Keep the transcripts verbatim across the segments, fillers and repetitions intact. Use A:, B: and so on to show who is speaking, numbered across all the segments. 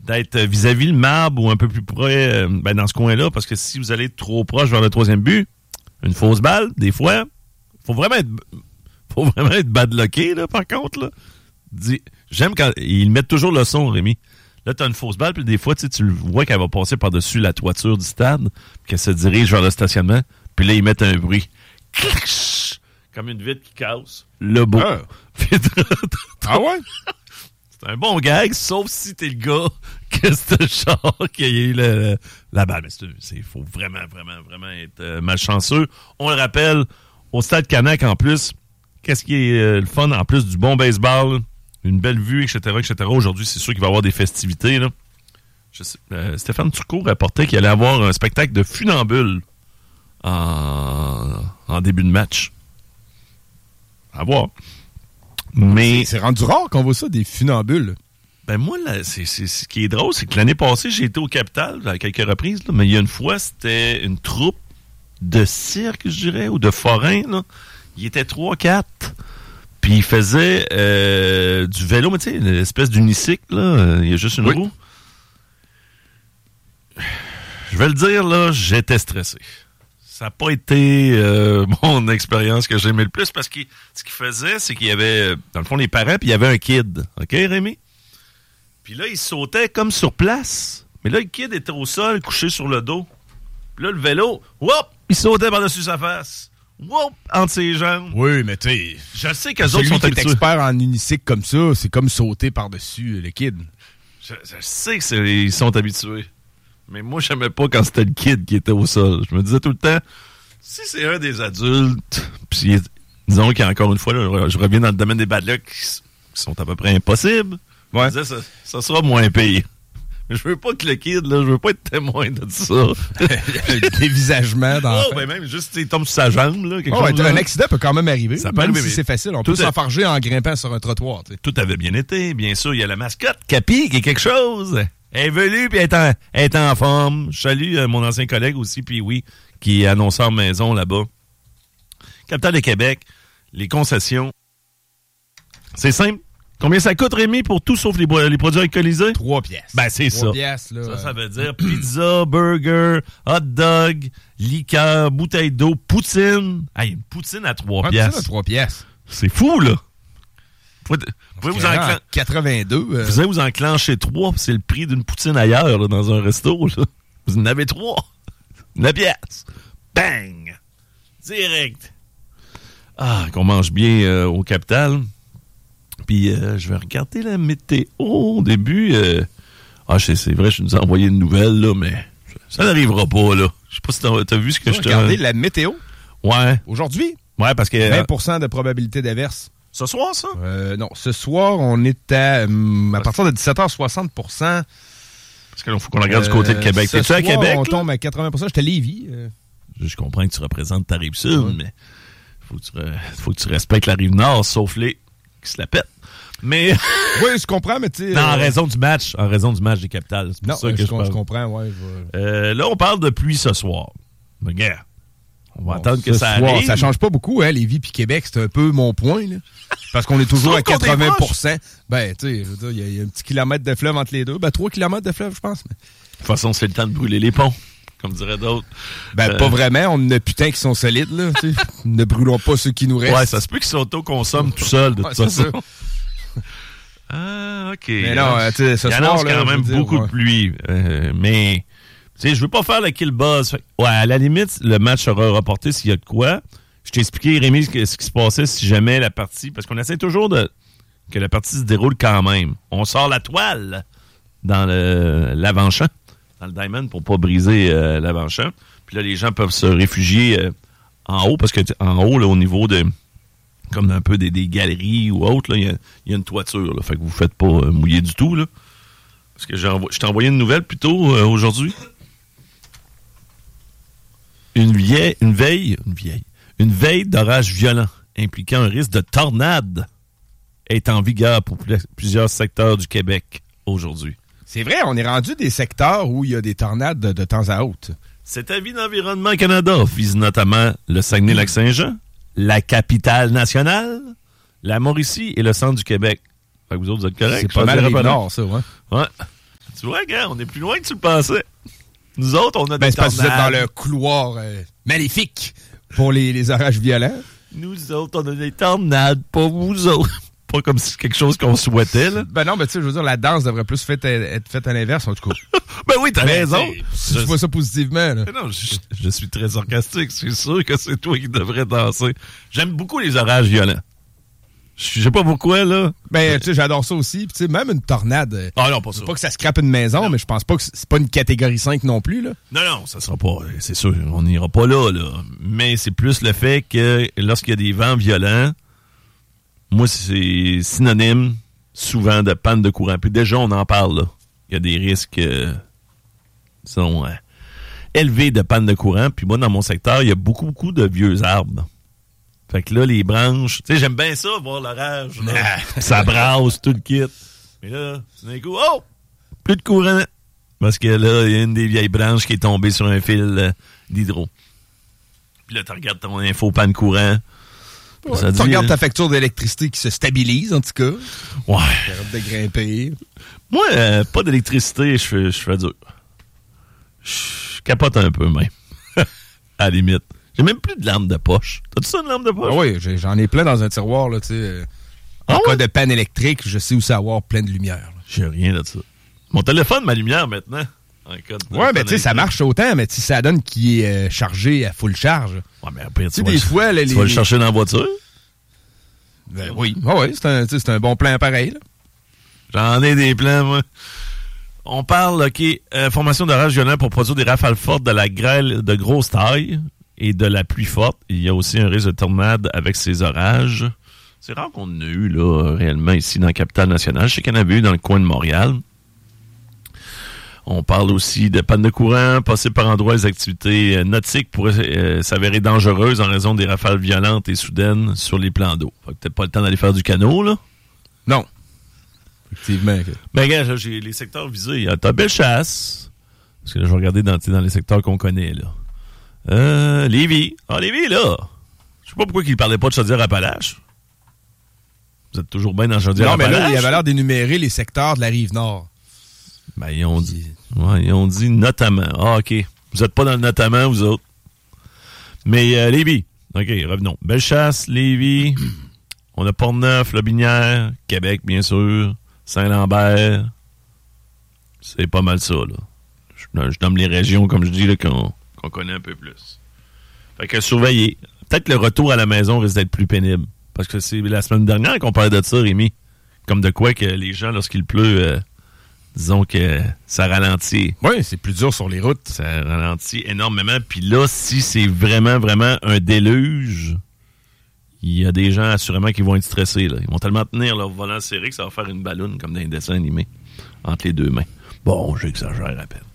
A: d'être vis-à-vis le marbre ou un peu plus près euh, ben dans ce coin-là, parce que si vous allez trop proche vers le troisième but, une fausse balle, des fois, faut vraiment être faut vraiment être badlocké, là, par contre, là. Dis, j'aime quand ils mettent toujours le son, Rémi. Là, t'as une fausse balle, puis des fois, tu le vois qu'elle va passer par-dessus la toiture du stade, puis qu'elle se dirige vers le stationnement, puis là, ils mettent un bruit. Comme une vitre qui casse. Le beau.
B: Ah, ah ouais?
A: C'est un bon gag, sauf si t'es le gars que c'est char qui a eu le, la balle. Mais il faut vraiment, vraiment, vraiment être euh, malchanceux. On le rappelle, au Stade Canac, en plus, qu'est-ce qui est euh, le fun, en plus du bon baseball, une belle vue, et cetera, et cetera. Aujourd'hui, c'est sûr qu'il va y avoir des festivités, là. Je sais, euh, Stéphane Turcot rapportait qu'il allait avoir un spectacle de funambule en, en début de match. À voir. Mais
B: c'est, c'est rendu rare qu'on voit ça, des funambules.
A: Ben moi, là, c'est, c'est, ce qui est drôle, c'est que l'année passée, j'ai été au Capitole à quelques reprises, là, mais il y a une fois, c'était une troupe de cirque, je dirais, ou de forains. Là. Il était trois quatre. Puis il faisait euh, du vélo, mais tu sais, une espèce d'unicycle, là. Il y a juste une oui. roue. Je vais le dire, là, j'étais stressé. Ça n'a pas été euh, mon expérience que j'aimais le plus parce que ce qu'il faisait, c'est qu'il y avait, dans le fond, les parents, puis il y avait un kid. OK, Rémi? Puis là, il sautait comme sur place. Mais là, le kid était au sol, couché sur le dos. Puis là, le vélo, whoop, il sautait par-dessus sa face. Whoop, entre ses jambes.
B: Oui, mais tu sais,
A: je sais qu'eux autres sont
B: qui est expert en unicycle comme ça, c'est comme sauter par-dessus le kid.
A: Je, je sais qu'ils sont habitués. Mais moi, j'aimais pas quand c'était le kid qui était au sol. Je me disais tout le temps, si c'est un des adultes, puis disons qu'encore une fois, là, je reviens dans le domaine des bad luck qui, qui sont à peu près impossibles, ouais. Je me disais, ça, ça sera moins pire. Mais je veux pas que le kid, là, je veux pas être témoin de ça.
B: Le dévisagement dans
A: oh, ben même juste, il tombe sur sa jambe, là, quelque
B: oh,
A: chose.
B: Ouais, un accident peut quand même arriver.
A: Ça peut
B: même
A: arriver.
B: Si c'est facile, on tout peut s'enfarger en grimpant sur un trottoir. T'sais.
A: Tout avait bien été, bien sûr. Il y a la mascotte, Capi, qui est quelque chose. Elle est venue, puis elle est en, elle est en forme. Je salue euh, mon ancien collègue aussi, puis oui, qui est annonceur maison là-bas. Capitale de Québec, les concessions. C'est simple. Combien ça coûte, Rémi, pour tout sauf les, les produits alcoolisés?
B: Trois pièces.
A: Ben, c'est
B: Trois
A: ça.
B: pièces, là.
A: Ça, ça veut dire pizza, burger, hot dog, liqueur, bouteille d'eau, poutine. Hey, une poutine à trois
B: ouais,
A: pièces.
B: Poutine à trois pièces.
A: C'est fou, là. Vous pouvez vous, enclen...
B: quatre-vingt-deux, euh...
A: vous allez vous enclencher trois, c'est le prix d'une poutine ailleurs, là, dans un resto. Là. Vous en avez trois. Une pièce. Bang! Direct. Ah, qu'on mange bien euh, au Capitole. Puis, euh, je vais regarder la météo au début. Euh... Ah, c'est, c'est vrai, je nous ai envoyé une nouvelle, là, mais ça n'arrivera pas, là. Je sais pas si t'as, t'as vu ce que je te...
B: Regardez la météo?
A: Ouais.
B: Aujourd'hui?
A: Ouais, parce que...
B: vingt pour cent de probabilité d'averse.
A: Ce soir, ça?
B: Euh, non, ce soir, on est à... Hum, à partir de dix-sept heures soixante pour cent.
A: Parce qu'il faut qu'on regarde euh, du côté de Québec. T'es-tu à Québec?
B: On tombe à quatre-vingts pour cent. J'étais à Lévis. Euh...
A: Je, je comprends que tu représentes ta Rive-Sud, ouais. mais faut que, tu re... faut que tu respectes la Rive-Nord, sauf les qui se la pètent. Mais...
B: oui, je comprends, mais tu sais...
A: Non,
B: euh...
A: en raison du match. En raison du match des Capitales. C'est pour
B: non,
A: ça que
B: je,
A: je, parle.
B: je comprends, ouais. Je...
A: Euh, là, on parle de pluie ce soir. Mais regarde, on va bon, attendre que ça
B: soir,
A: arrive.
B: Ça change pas beaucoup, hein, Lévis puis Québec, c'est un peu mon point, là. Parce qu'on est toujours à quatre-vingts pour cent. Ben, tu sais, je veux dire, il y, y a un petit kilomètre de fleuve entre les deux. Ben, trois kilomètres de fleuve, je pense. Mais...
A: De toute façon, c'est le temps de brûler les ponts, comme diraient d'autres.
B: Ben, euh... pas vraiment. On en a putain qui sont solides, là. Ne brûlons pas ceux qui nous restent.
A: Ouais, ça se peut qu'ils s'auto-consomment tout seuls, de
B: ouais,
A: toute façon. Ah, OK.
B: Mais non, tu sais, ce
A: il
B: soir,
A: annonce
B: là,
A: quand même
B: dire,
A: beaucoup
B: ouais.
A: de pluie. Euh, mais, tu sais, je veux pas faire le kill buzz. Ouais, à la limite, le match sera reporté s'il y a de quoi. Je t'ai expliqué, Rémi, ce, ce qui se passait si jamais la partie... Parce qu'on essaie toujours de que la partie se déroule quand même. On sort la toile dans le, l'avant-champ, dans le diamond, pour pas briser euh, l'avant-champ. Puis là, les gens peuvent se réfugier euh, en haut, parce que en haut, là, au niveau de... comme un peu des, des galeries ou autres, il y, y a une toiture. Là, fait que vous ne faites pas euh, mouiller du tout. Là. Parce que j'ai envo- je t'ai envoyé une nouvelle plus tôt euh, aujourd'hui. Une vieille, une veille, une vieille, une veille d'orage violent impliquant un risque de tornade est en vigueur pour pl- plusieurs secteurs du Québec aujourd'hui.
B: C'est vrai, on est rendu des secteurs où il y a des tornades de, de temps à autre.
A: Cet avis d'Environnement Canada vise notamment le Saguenay-Lac-Saint-Jean, la capitale nationale, la Mauricie et le centre du Québec. Fait que vous autres, vous êtes corrects.
B: C'est pas mal Rive-Nord, ça, ouais.
A: Ouais. Tu vois, gars, on est plus loin que tu le pensais. Nous autres, on a
B: ben,
A: des
B: c'est parce que vous êtes
A: tornades.
B: dans le couloir euh, maléfique pour les, les orages violents.
A: Nous autres, on a des tornades, pas vous autres. Pas comme si c'est quelque chose qu'on souhaitait, là.
B: Ben non, ben tu sais, je veux dire, la danse devrait plus fait, être faite à l'inverse, en tout cas.
A: Ben oui, t'as
B: Ben,
A: raison.
B: Si tu vois ça positivement, là.
A: Mais non, je, je suis très sarcastique. C'est sûr que c'est toi qui devrais danser. J'aime beaucoup les orages violents. Je sais pas pourquoi, là.
B: Ben, tu sais, j'adore ça aussi. Puis, tu sais, même une tornade. euh,
A: Ah non, pas ça.
B: Pas que ça scrape une maison, mais je pense pas que c'est pas une catégorie cinq non plus, là.
A: Non, non, ça sera pas. C'est sûr, on n'ira pas là, là. Mais c'est plus le fait que lorsqu'il y a des vents violents, moi, c'est synonyme souvent de panne de courant. Puis déjà, on en parle, là. Il y a des risques euh, qui sont euh, élevés de panne de courant. Puis moi, dans mon secteur, il y a beaucoup, beaucoup de vieux arbres. Fait que là, les branches... Tu sais, j'aime bien ça, voir l'orage. là. Ça brasse, tout le kit. Mais là, d'un coup, oh! Plus de courant. Parce que là, il y a une des vieilles branches qui est tombée sur un fil euh, d'hydro. Puis là, tu regardes ton info panne courant.
B: Ouais,
A: Ça
B: tu
A: dit,
B: regardes
A: hein?
B: ta facture d'électricité qui se stabilise, en tout cas.
A: Ouais.
B: Arrête de grimper.
A: Moi, euh, pas d'électricité, je fais, je fais dur. Je capote un peu, même. À la limite. J'ai même plus de lampe de poche. T'as-tu ça, une lampe de poche?
B: Ah oui, j'ai- j'en ai plein dans un tiroir, là, tu sais. euh, En
A: Ah
B: cas
A: ouais?
B: de panne électrique, je sais où ça avoir plein de lumière. là.
A: J'ai rien de ça. Mon téléphone, ma lumière, maintenant. En cas de
B: Ouais, mais
A: panne
B: tu sais, ça
A: électrique.
B: marche autant, mais si ça donne qu'il est euh, chargé à full charge.
A: Ouais, mais après,
B: Tu
A: tu,
B: sais,
A: vas,
B: des
A: le-
B: fois, là,
A: tu
B: les-
A: vas le chercher dans la voiture.
B: Ben oui. Ah ouais, c'est un, tu sais, c'est un bon plan pareil, là.
A: J'en ai des plans, moi. On parle, OK, euh, formation d'orage violent pour produire des rafales fortes, de la grêle de grosse taille et de la pluie forte. Il y a aussi un risque de tornade avec ces orages. C'est rare qu'on en ait eu, là, réellement, ici, dans la capitale nationale. Je sais qu'il y en avait eu dans le coin de Montréal. On parle aussi de panne de courant, passer par endroits, les activités euh, nautiques pourraient euh, s'avérer dangereuses en raison des rafales violentes et soudaines sur les plans d'eau. Fait que peut-être pas le temps d'aller faire du canot, là.
B: Non. Effectivement.
A: Ben, regarde, j'ai les secteurs visés. T'as Bellechasse. Parce que là, je vais regarder dans, dans les secteurs qu'on connaît, là. Euh, Lévis. Ah, Lévis, là. Je sais pas pourquoi il parlait pas de Chaudière-Appalaches. Vous êtes toujours bien dans
B: Non, mais
A: Chaudière-Appalaches.
B: là, il avait l'air d'énumérer les secteurs de la Rive-Nord.
A: Ben, ils ont dit. Ouais, ils ont dit notamment. Ah, OK. Vous êtes pas dans le notamment, vous autres. Mais, euh, Lévis. OK, revenons. Bellechasse, Lévis. On a Port-Neuf, Lobinière, Québec, bien sûr. Saint-Lambert. C'est pas mal ça, là. Je, je nomme les régions, comme je dis, là, qu'on, qu'on connaît un peu plus. Fait que surveillez. Peut-être le retour à la maison risque d'être plus pénible. Parce que c'est la semaine dernière qu'on parlait de ça, Rémi. Comme de quoi que les gens, lorsqu'il pleut, euh, disons que ça ralentit.
B: Oui, c'est plus dur sur les routes.
A: Ça ralentit énormément. Puis là, si c'est vraiment, vraiment un déluge, il y a des gens assurément qui vont être stressés. Là. Ils vont tellement tenir leur volant serré que ça va faire une balloune comme dans les dessins animés entre les deux mains. Bon, j'exagère à peine.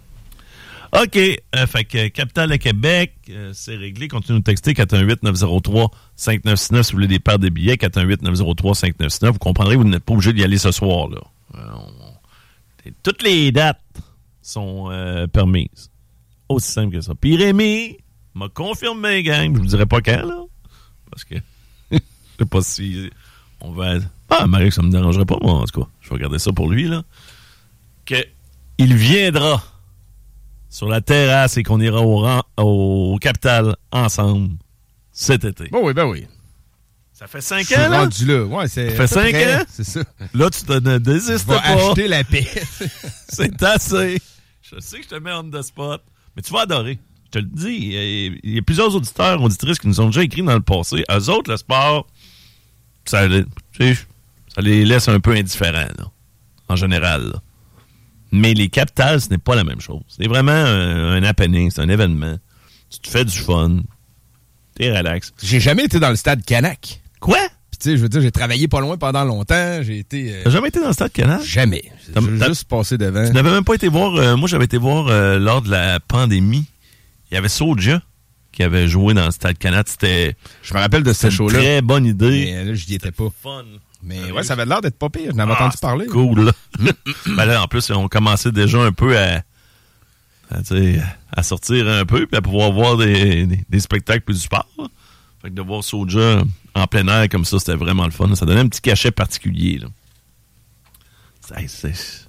A: OK. Euh, fait que Capitale de Québec, euh, c'est réglé. Continuez de texter quatre un huit neuf zéro trois cinq neuf six neuf si vous voulez des paires de billets. quatre un huit neuf zéro trois cinq neuf six neuf. Vous comprendrez que vous n'êtes pas obligé d'y aller ce soir. Là. Euh, on- toutes les dates sont euh, permises. Aussi simple que ça. Puis Rémi m'a confirmé, gang. Je vous dirai pas quand, là. Parce que je sais pas si on va... Ah, Marie, ça me dérangerait pas, moi, en tout cas. Je vais regarder ça pour lui, là. Que il viendra sur la terrasse et qu'on ira au, rang, au Capitale ensemble cet été.
B: Bon, oui, ben oui.
A: Ça fait cinq
B: Je suis
A: ans, là?
B: rendu là. Ouais, c'est
A: Ça fait
B: à peu
A: cinq
B: près,
A: ans?
B: C'est ça.
A: Là, tu te ne désistes
B: Va
A: pas.
B: acheter la paix.
A: C'est assez. Je sais que je te mets on the spot, mais tu vas adorer. Je te le dis, il y a plusieurs auditeurs, auditrices qui nous ont déjà écrit dans le passé. Eux autres, le sport, ça, tu sais, ça les laisse un peu indifférents, là, en général. Là. Mais les capitales, ce n'est pas la même chose. C'est vraiment un, un happening, c'est un événement. Tu te fais du fun. T'es relax.
B: J'ai jamais été dans le stade Canac.
A: Quoi?
B: Puis tu sais, je veux dire, j'ai travaillé pas loin pendant longtemps. J'ai été... euh,
A: T'as jamais été dans le stade Canal?
B: Jamais.
A: T'as-
B: J'ai
A: t'as-
B: juste passé devant.
A: Tu n'avais même pas été voir... euh, moi, j'avais été voir euh, lors de la pandémie. Il y avait Soulja qui avait joué dans le stade Canal. C'était...
B: Je me rappelle de ce
A: C'est une
B: show-là.
A: très bonne idée.
B: Mais là, j'y étais pas.
A: Fun.
B: Mais ouais, ça avait l'air d'être pas pire. Je n'avais
A: Ah,
B: entendu parler.
A: c'est cool, là. Ben là, en plus, on commençait déjà un peu à, à, tu sais, à sortir un peu puis à pouvoir voir des, des, des spectacles puis du sport. Là. Fait que de voir Soulja en plein air comme ça, c'était vraiment le fun. Ça donnait un petit cachet particulier. Là. C'est, c'est,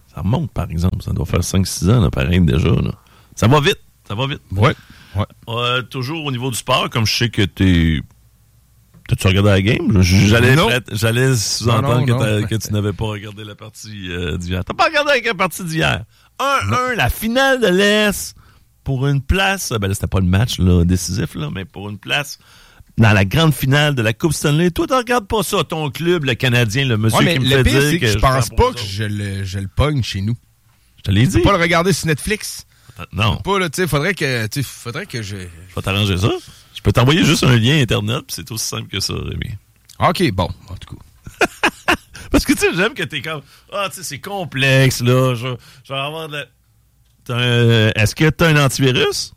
A: Ça remonte, par exemple. Ça doit faire cinq six ans, là, pareil, déjà. Là. Ça va vite. Ça va vite.
B: Ouais. ouais.
A: Euh, toujours au niveau du sport, comme je sais que t'es... T'as-tu regardé la game? J'allais, j'allais sous-entendre non, non, que, non. que tu n'avais pas regardé la partie euh, d'hier. T'as pas regardé la partie d'hier? un un, la finale de l'Est, pour une place... Ben là, c'était pas le match là, décisif, là, mais pour une place... Dans la grande finale de la Coupe Stanley, toi, tu regardes pas ça, ton club, le Canadien, le monsieur ouais, qui me fait dire
B: c'est que, que je pense pas que
A: autres.
B: je le, je le pogne chez nous.
A: Je te l'ai dit.
B: Tu peux pas le regarder sur Netflix.
A: Non.
B: Pas, là, tu sais, faudrait que, tu sais, faudrait que je...
A: Je vais t'arranger ça. Je peux t'envoyer juste un lien Internet, puis c'est aussi simple que ça, Rémi.
B: OK, bon, en tout cas.
A: Parce que, tu sais, j'aime que t'es comme, ah, tu sais, c'est complexe, là, je, je vais avoir de la... Un... Est-ce que t'as un antivirus?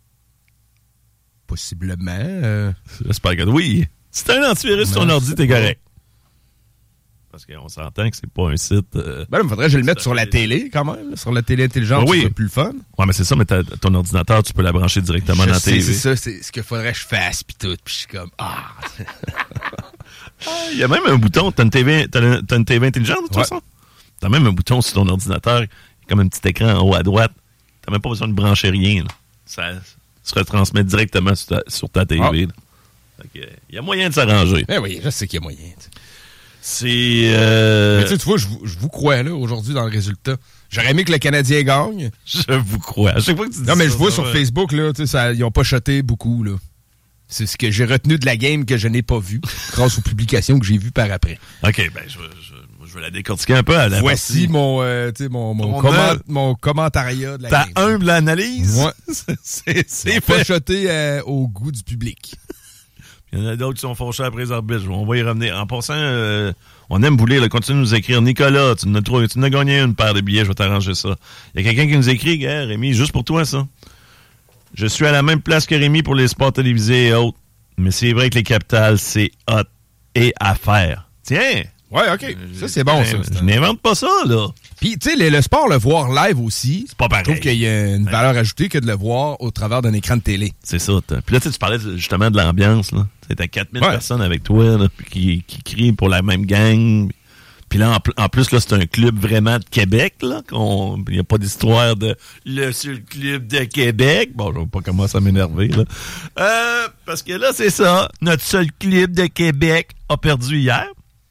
B: Possiblement. Euh...
A: J'espère que oui. Si t'as un antivirus sur ton ordi, t'es correct. Parce qu'on s'entend que c'est pas un site... Euh,
B: ben, il faudrait que je le mette sur la télé, quand même. Là, sur la télé intelligente, oui. C'est plus le fun.
A: Ouais, mais c'est ça, mais ton ordinateur, tu peux la brancher directement
B: je
A: dans la
B: sais,
A: télé.
B: C'est ça, c'est ce qu'il faudrait que je fasse, pis tout. Pis je suis comme, ah...
A: Il y a même un bouton. T'as une T V, t'as, t'as une T V intelligente, de toute ouais. façon? T'as même un bouton sur ton ordinateur, comme un petit écran en haut à droite. T'as même pas besoin de brancher rien. Là. Ça se retransmet directement sur ta, sur ta T V. Ah. Il y a moyen de s'arranger.
B: Ben oui, je sais qu'il y a moyen. T'sais.
A: C'est... Euh...
B: Mais tu vois, je, je vous crois, là, aujourd'hui, dans le résultat. J'aurais aimé que le Canadien gagne.
A: Je vous crois. À chaque fois que tu dis
B: non, mais
A: ça,
B: je vois
A: ça,
B: sur
A: ouais.
B: Facebook, là, tu sais, ils n'ont pas shoté beaucoup, là. C'est ce que j'ai retenu de la game que je n'ai pas vu, grâce aux publications que j'ai vues par après.
A: OK, ben, je, je, je vais la décortiquer un peu à la
B: Voici
A: partie.
B: mon, euh, tu sais, mon, mon, comment, mon commentariat de la
A: Ta
B: game.
A: Ta humble analyse.
B: Ouais.
A: c'est c'est
B: pas shoté euh, au goût du public.
A: Il y en a d'autres qui sont fauchés après les arbitres. On va y revenir. En passant, euh, on aime bouler. Là. Continue de nous écrire. Nicolas, tu nous as gagné une paire de billets. Je vais t'arranger ça. Il y a quelqu'un qui nous écrit, gars, Rémi, juste pour toi, ça. Je suis à la même place que Rémi pour les sports télévisés et autres. Mais c'est vrai que les capitales, c'est hot et à faire. Tiens!
B: Ouais, OK. Ça, c'est bon, ça.
A: Je n'invente pas ça, là.
B: Puis, tu sais, le, le sport, le voir live aussi,
A: c'est pas pareil.
B: Je trouve qu'il y a une valeur ajoutée que de le voir au travers d'un écran de télé.
A: C'est ça. T'as. Puis là, tu parlais justement de l'ambiance, là. T'as quatre mille ouais. personnes avec toi, là, qui, qui crient pour la même gang. Puis là, en, en plus, là, c'est un club vraiment de Québec, là. Il n'y a pas d'histoire de le seul club de Québec. Bon, je ne vais pas commencer à m'énerver, là. Euh, parce que là, c'est ça. Notre seul club de Québec a perdu hier.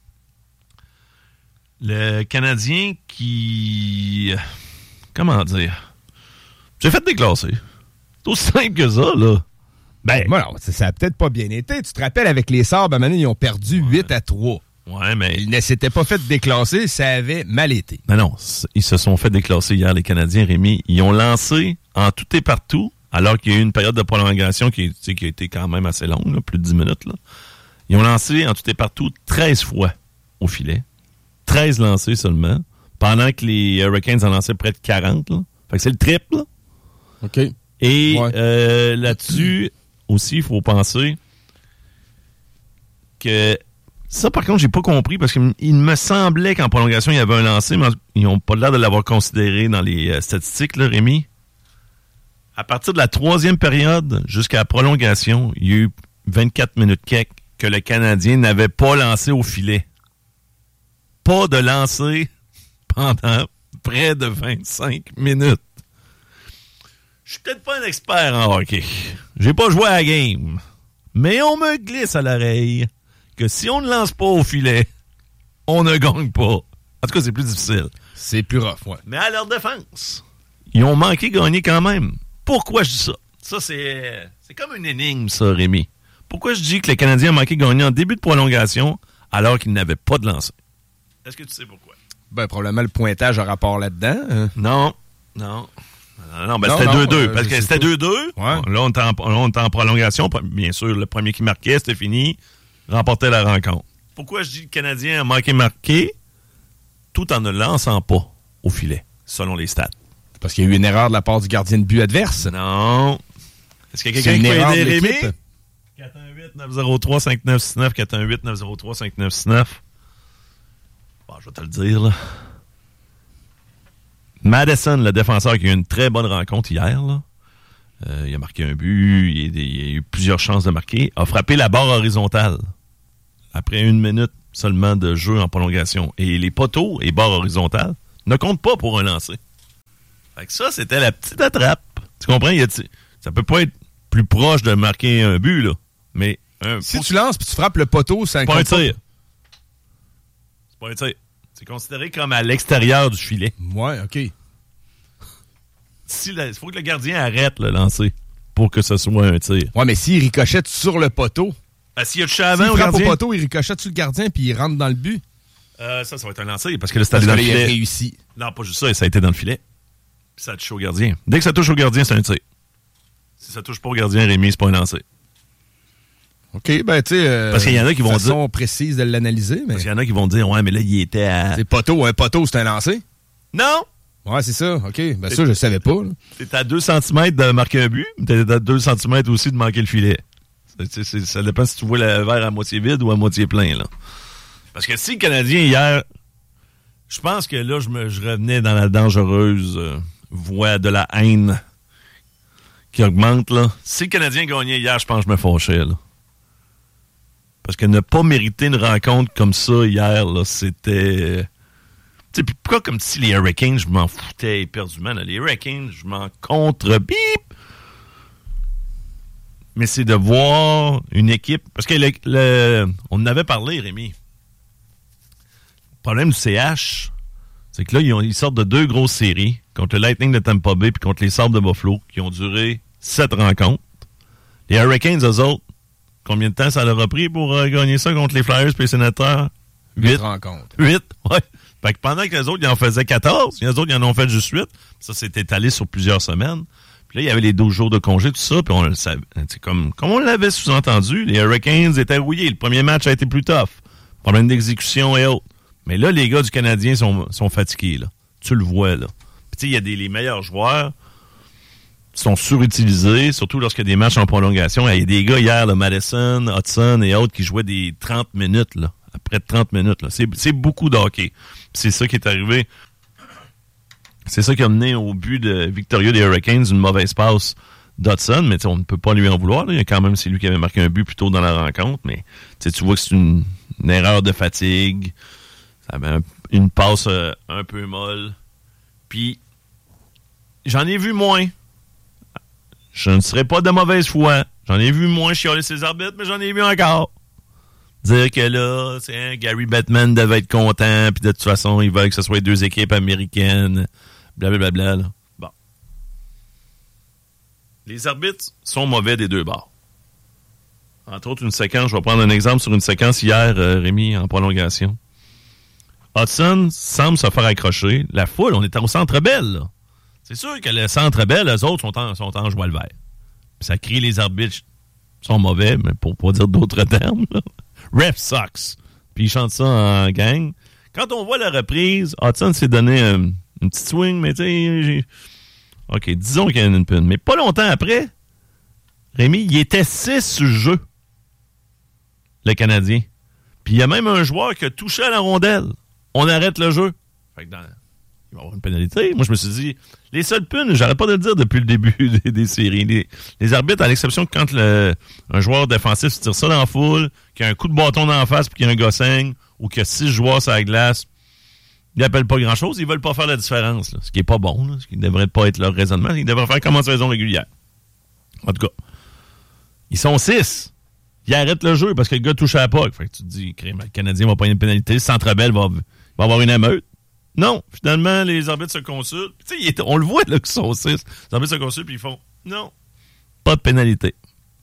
A: Le Canadien qui... Comment dire? J'ai fait déclasser. C'est aussi simple que ça, là. Ben...
B: Bon, non, ça, ça a peut-être pas bien été. Tu te rappelles, avec les Sabres, à un moment donné, ils ont perdu ouais. huit à trois.
A: Ouais, mais...
B: Ils ne s'étaient pas fait déclasser, ça avait mal été.
A: Non, non. Ils se sont fait déclasser hier, les Canadiens, Rémi. Ils ont lancé en tout et partout, alors qu'il y a eu une période de prolongation qui, qui a été quand même assez longue, là, plus de dix minutes, là. Ils ont lancé en tout et partout treize fois au filet. treize lancés seulement, pendant que les Hurricanes en lançaient près de quarante. Là. Fait que c'est le triple. Là.
B: OK.
A: Et
B: ouais.
A: euh, là-dessus, aussi, il faut penser que... Ça, par contre, j'ai pas compris, parce qu'il me semblait qu'en prolongation, il y avait un lancé, mais ils n'ont pas l'air de l'avoir considéré dans les euh, statistiques, là, Rémi. À partir de la troisième période, jusqu'à la prolongation, il y a eu vingt-quatre minutes quelques que le Canadien n'avait pas lancé au filet. Pas de lancer pendant près de vingt-cinq minutes. Je suis peut-être pas un expert en hockey. J'ai pas joué à la game. Mais on me glisse à l'oreille que si on ne lance pas au filet, on ne gagne pas. En tout cas, c'est plus difficile.
B: C'est plus rough, ouais.
A: Mais à leur défense, ils ont manqué de gagner quand même. Pourquoi je dis ça? Ça, c'est, c'est comme une énigme, ça, Rémi. Pourquoi je dis que les Canadiens ont manqué de gagner en début de prolongation alors qu'ils n'avaient pas de lancer? Est-ce que tu sais pourquoi?
B: Ben, probablement le pointage a rapport là-dedans. Hein?
A: Non, non. Non, non, ben non, c'était deux deux. Euh, parce que c'était deux deux.
B: Ouais.
A: Là, on était, en, on était en prolongation. Bien sûr, le premier qui marquait, c'était fini. Remportait la rencontre. Pourquoi je dis que le Canadien a manqué marqué tout en ne lançant pas au filet, selon les stats?
B: Parce qu'il y a eu une erreur de la part du gardien de but adverse.
A: Non. Est-ce qu'il y a quelqu'un qui peut aider Rémi? quatre un huit neuf zéro trois cinq neuf six neuf, quatre un huit neuf zéro trois cinq neuf six neuf. Bon, je vais te le dire, là. Madison, le défenseur qui a eu une très bonne rencontre hier, là. Euh, il a marqué un but, il, il a eu plusieurs chances de marquer, a frappé la barre horizontale après une minute seulement de jeu en prolongation. Et les poteaux et barres horizontales, ne compte pas pour un lancer. Fait que ça, c'était la petite attrape. Tu comprends? Il y a, ça peut pas être plus proche de marquer un but, là. Mais un,
B: si tu lances puis tu frappes le poteau, ça
A: c'est pas un tir. C'est pas un tir. C'est considéré comme à l'extérieur du filet.
B: Ouais, OK.
A: Il faut que le gardien arrête le lancer pour que ce soit un tir.
B: Ouais, mais s'il ricochette sur le poteau...
A: Ah, s'il y a touché avant
B: s'il
A: au
B: frappe
A: gardien...
B: au poteau, il ricochette sur le gardien puis il rentre dans le but.
A: Euh, ça, ça va être un lancer parce que là, c'est allé dans le filet.
B: Il a réussi.
A: Non, pas juste ça, ça a été dans le filet. Puis ça a touché au gardien. Dès que ça touche au gardien, c'est un tir. Si ça touche pas au gardien, Rémi, c'est pas un lancer.
B: OK, ben tu sais... Euh,
A: parce qu'il y en a qui vont dire...
B: façon précise de l'analyser, mais...
A: Parce qu'il y en a qui vont dire, ouais, mais là, il était à...
B: C'est poteau, un poteau, c'est un lancer?
A: Non!
B: Ouais, c'est ça, OK. Ben ça, je le savais pas.
A: T'es à deux centimètres de marquer un but, mais t'es à deux centimètres aussi de manquer le filet. C'est, c'est, ça dépend si tu vois le verre à moitié vide ou à moitié plein, là. Parce que si le Canadien, hier... Je pense que là, je, me, je revenais dans la dangereuse euh, voie de la haine qui augmente, là. Si le Canadien gagnait hier, je pense que je me fâchais, là. Parce que ne pas mériter une rencontre comme ça hier, là, c'était... Tu sais, pourquoi comme si les Hurricanes, je m'en foutais éperdument. Là. Les Hurricanes, je m'en contre-bip. Mais c'est de voir une équipe... Parce que le, le, on en avait parlé, Rémi. Le problème du C H, c'est que là, ils, ont, ils sortent de deux grosses séries, contre le Lightning de Tampa Bay puis contre les Sabres de Buffalo, qui ont duré sept rencontres. Les Hurricanes, eux autres, combien de temps ça leur a pris pour euh, gagner ça contre les Flyers et les Sénateurs?
B: Huit rencontres.
A: Huit, ouais. Fait que pendant que les autres, ils en faisaient quatorze, les autres, ils en ont fait juste huit. Ça s'est étalé sur plusieurs semaines. Puis là, il y avait les douze jours de congé, tout ça, puis on le savait. C'est comme, comme on l'avait sous-entendu, les Hurricanes étaient rouillés. Le premier match a été plus tough. Problème d'exécution et autres. Mais là, les gars du Canadien sont, sont fatigués, là. Tu le vois, là. Puis tu sais, il y a des les meilleurs joueurs sont surutilisés, surtout lorsqu'il y a des matchs en prolongation. Il y a des gars hier, là, Madison, Hudson et autres, qui jouaient des trente minutes, là. Après trente minutes, là. C'est, c'est beaucoup de hockey. Puis c'est ça qui est arrivé. C'est ça qui a mené au but de victorieux des Hurricanes, une mauvaise passe d'Hudson, mais on ne peut pas lui en vouloir. Là. Il y a quand même, c'est lui qui avait marqué un but plus tôt dans la rencontre, mais tu vois que c'est une, une erreur de fatigue. Ça avait un, une passe euh, un peu molle. Puis, j'en ai vu moins. Je ne serais pas de mauvaise foi. J'en ai vu moins chialer ses arbitres, mais j'en ai vu encore. Dire que là, c'est hein, Gary Bettman devait être content, puis de toute façon, ils veulent que ce soit deux équipes américaines, blablabla. Là. Bon. Les arbitres sont mauvais des deux bords. Entre autres, une séquence, je vais prendre un exemple sur une séquence hier, euh, Rémi, en prolongation. Hudson semble se faire accrocher. La foule, on était au Centre Bell, là. C'est sûr que le Centre Bell, eux autres, sont en, sont en joie le vert. Puis ça crie les arbitres sont mauvais, mais pour pas dire d'autres termes, là. Ref sucks. Puis ils chantent ça en gang. Quand on voit la reprise, Hudson s'est donné un, une petite swing, mais tu sais, OK, disons qu'il y a une pune. Mais pas longtemps après, Rémi, il était six sur le jeu, le Canadien. Puis il y a même un joueur qui a touché à la rondelle. On arrête le jeu. Fait que dans, il va y avoir une pénalité. Moi, je me suis dit, les seules punes, j'arrête pas de le dire depuis le début des, des séries. Les, les arbitres, à l'exception que quand le, un joueur défensif se tire ça dans la foule, qu'il y a un coup de bâton dans la face puis qu'il y a un gossing, ou qu'il y a six joueurs sur la glace, ils n'appellent pas grand-chose. Ils veulent pas faire la différence. Là, ce qui est pas bon. Là, ce qui ne devrait pas être leur raisonnement. Ils devraient faire comme en saison régulière. En tout cas, ils sont six. Ils arrêtent le jeu parce que le gars touche à la puck. Fait que tu te dis, le Canadien va pas une pénalité. Le Centre Bell va, va avoir une émeute. Non, finalement, les arbitres se consultent. Tu sais, on le voit là qu'ils sont six. Les arbitres se consultent puis ils font non, pas de pénalité.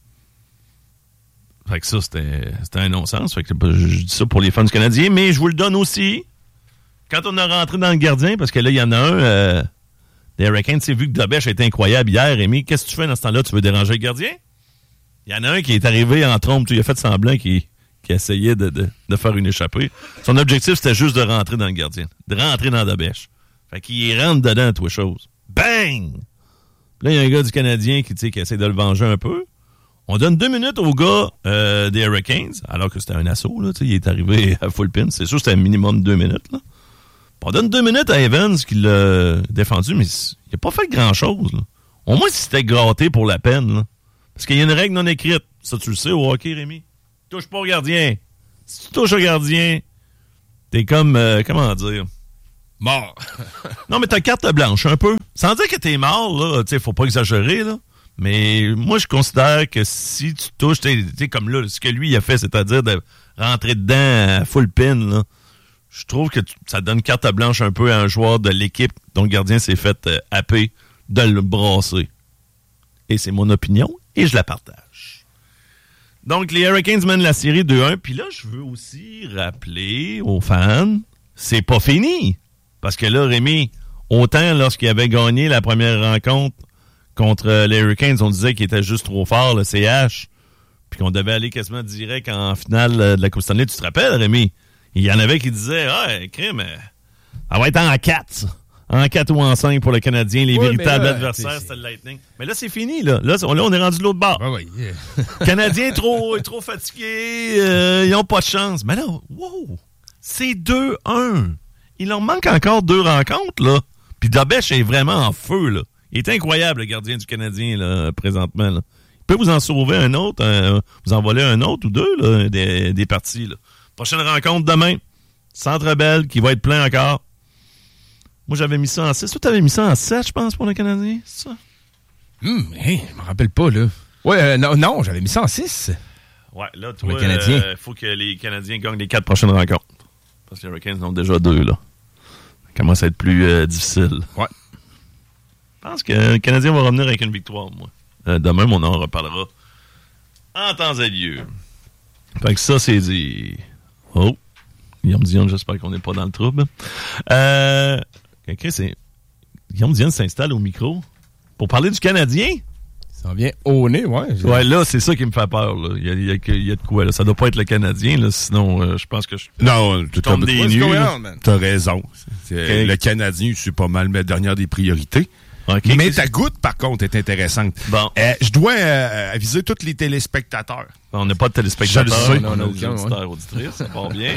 A: Fait que ça, c'était, c'était un non-sens. Fait que je, je dis ça pour les fans du Canadien, mais je vous le donne aussi. Quand on a rentré dans le gardien, parce que là, il y en a un, euh, des Hurricanes, tu sais, vu que Dobèche a été incroyable hier, Rémi, qu'est-ce que tu fais dans ce temps-là? Tu veux déranger le gardien? Il y en a un qui est arrivé en trompe, tu, il a fait semblant qu'il qui essayait de, de, de faire une échappée. Son objectif, c'était juste de rentrer dans le gardien, de rentrer dans Dobèche. Fait qu'il rentre dedans, toutes les choses. Bang! Là, il y a un gars du Canadien qui, tu sais, qui essaie de le venger un peu. On donne deux minutes au gars euh, des Hurricanes, alors que c'était un assaut, là, tu sais, il est arrivé à full pin. C'est sûr que c'était un minimum de deux minutes, là. On donne deux minutes à Evans qui l'a défendu, mais il n'a pas fait grand-chose, là. Au moins, si c'était gratté pour la peine, là. Parce qu'il y a une règle non écrite. Ça, tu le sais au hockey, Rémi. Touche pas au gardien. Si tu touches au gardien, t'es comme, euh, comment dire,
B: Mort.
A: Non, mais t'as carte blanche, un peu. Sans dire que t'es mort, là, tu sais, faut pas exagérer, là. Mais moi, je considère que si tu touches, tu sais, comme là, ce que lui, il a fait, c'est-à-dire de rentrer dedans à full pin, là, je trouve que tu, ça donne carte blanche un peu à un joueur de l'équipe dont le gardien s'est fait euh, happer de le brasser. Et c'est mon opinion, et je la partage. Donc, les Hurricanes mènent la série deux un, puis là, je veux aussi rappeler aux fans, c'est pas fini. Parce que là, Rémi, autant lorsqu'il avait gagné la première rencontre contre les Hurricanes, on disait qu'il était juste trop fort, le C H, puis qu'on devait aller quasiment direct en finale de la Coupe Stanley. Tu te rappelles, Rémi? Il y en avait qui disaient, ah, crime, ça va être en quatre. En quatre ou en cinq pour le Canadien. Les ouais, véritables là, adversaires, c'était le Lightning. Mais là, c'est fini, là. Là, on, là, on est rendu de l'autre bord.
B: Ah oui. Yeah.
A: Canadien trop, trop fatigué, euh, ils n'ont pas de chance. Mais là, wow, c'est deux un. Il leur manque encore deux rencontres, là. Puis Dobech est vraiment en feu, là. Il est incroyable, le gardien du Canadien, là, présentement, là. Il peut vous en sauver un autre, un, vous en voler un autre ou deux, là, des, des parties, là. Prochaine rencontre demain. Centre Bell, qui va être plein encore. Moi, j'avais mis ça en six. Toi, t'avais mis ça en sept, je pense, pour le Canadien, c'est ça?
B: Hum, hey, je me rappelle pas, là. Ouais, euh, non, non, j'avais mis ça en six.
A: Ouais, là, toi, il euh, faut que les Canadiens gagnent les quatre prochaines rencontres. Parce que les Hurricanes en ont déjà deux, là. Ça commence à être plus euh, difficile.
B: Ouais.
A: Je pense que le Canadien va revenir avec une victoire, moi. Euh, demain, on en reparlera en temps et lieu. Fait que ça, c'est dit. Oh. Guillaume Dion, j'espère qu'on n'est pas dans le trouble. Euh. Okay, c'est... Guillaume Dion s'installe au micro pour parler du Canadien.
B: Ça en vient au nez, ouais. J'ai...
A: Ouais, là, c'est ça qui me fait peur. Là. Il, y a, il, y a, il y a de quoi. Là. Ça doit pas être le Canadien, là, sinon euh, je pense que je,
C: non,
A: je tombe des nues.
C: T'as raison. C'est, okay. Le Canadien, c'est pas mal mettre dernière des priorités.
A: Okay.
C: Mais ta goutte, par contre, est intéressante.
A: Bon.
C: Euh, je dois euh, aviser tous les téléspectateurs.
A: On n'a pas de téléspectateurs.
C: Je le sais.
A: On a aucun auditeur, ouais. Auditrice. Ça part bien.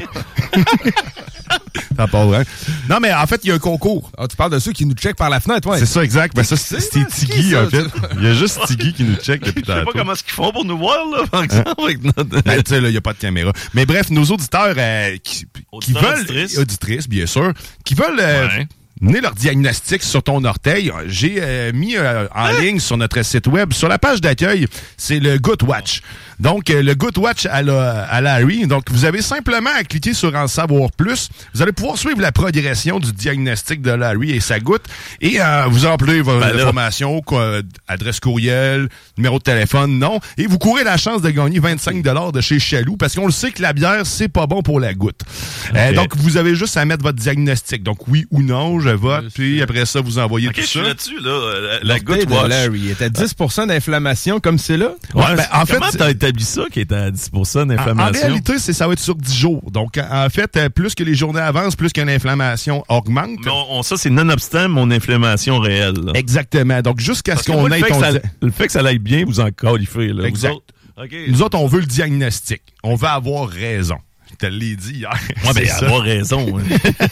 C: Ça part bien. Non, mais en fait, il y a un concours.
B: Ah, tu parles de ceux qui nous checkent par la fenêtre, ouais.
C: C'est ça, exact. Ben, ça, c'est, c'est Tiggy, en fait. Il y a juste Tiggy qui nous check depuis tantôt.
A: Je sais pas comment est-ce qu'ils font pour nous voir, là, par exemple. Hein? Avec notre...
C: Ben, tu sais, là, il n'y a pas de caméra. Mais bref, nos auditeurs euh, qui, qui veulent... Auditrices. Auditrices, bien sûr. Qui veulent... Euh, ouais. Mener leur diagnostic sur ton orteil. J'ai euh, mis euh, en hein? ligne sur notre site web, sur la page d'accueil, c'est le GoodWatch. Donc, euh, le GoodWatch à la, à Larry. Donc, vous avez simplement à cliquer sur En savoir plus. Vous allez pouvoir suivre la progression du diagnostic de Larry et sa goutte. Et euh, vous empilez votre ben information, quoi, adresse courriel, numéro de téléphone, non. Et vous courez la chance de gagner vingt-cinq dollars de chez Chaloux parce qu'on le sait que la bière, c'est pas bon pour la goutte. Okay. Euh, donc, vous avez juste à mettre votre diagnostic. Donc, oui ou non, je vote. Puis après ça, vous envoyez
A: okay,
C: tout ça.
A: Je suis là-dessus, là. La, la goutte watch.
B: Larry était à dix pour cent d'inflammation comme c'est là.
A: Ouais, ouais, ben, en fait, comment t'as établi ça qui était à dix pour cent d'inflammation?
C: En, en réalité, c'est, ça va être sur dix jours. Donc, en fait, plus que les journées avancent, plus qu'une inflammation augmente.
A: Mais on, on, ça, c'est nonobstant mon inflammation réelle. Là.
C: Exactement. Donc, jusqu'à Parce ce qu'on ait...
A: Le,
C: ton...
A: ça, le fait que ça aille bien, vous en califez. Là.
C: Exact.
A: Vous autres, okay.
C: Nous autres, on veut le diagnostic. On veut avoir raison. Je te l'ai dit hier.
A: Moi, ben, avoir raison. Hein.